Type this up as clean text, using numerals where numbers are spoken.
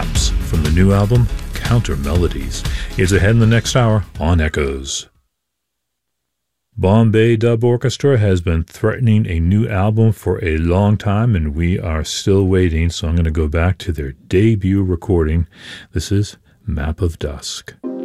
Traps from the new album Counter Melodies is ahead in the next hour on Echoes. Bombay Dub Orchestra has been threatening a new album for a long time, and we are still waiting, so I'm going to go back to their debut recording. This is Map of Dusk.